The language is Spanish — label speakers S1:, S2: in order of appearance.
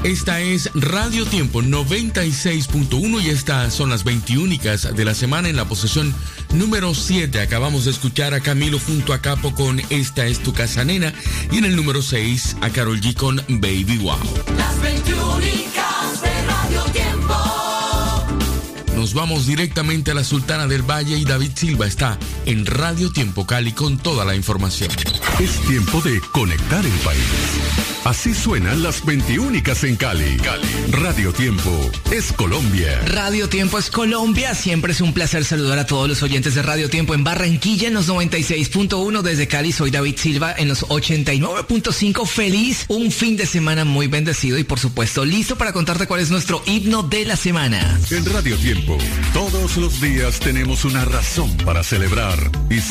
S1: Esta es Radio Tiempo 96.1 y estas son las 20 únicas de la semana en la posición número 7. Acabamos de escuchar a Camilo junto a Capo con Esta es tu casa, nena, y en el número 6 a Karol G con Baby Wow.
S2: Las 20 únicas de Radio Tiempo.
S1: Nos vamos directamente a la Sultana del Valle y David Silva está en Radio Tiempo Cali con toda la información.
S3: Es tiempo de conectar el país. Así suenan las 20 únicas en Cali. Radio Tiempo es Colombia.
S4: Radio Tiempo es Colombia. Siempre es un placer saludar a todos los oyentes de Radio Tiempo en Barranquilla en los 96.1. Desde Cali soy David Silva en los 89.5. Feliz, un fin de semana muy bendecido y por supuesto listo para contarte cuál es nuestro himno de la semana.
S3: En Radio Tiempo, todos los días tenemos una razón para celebrar y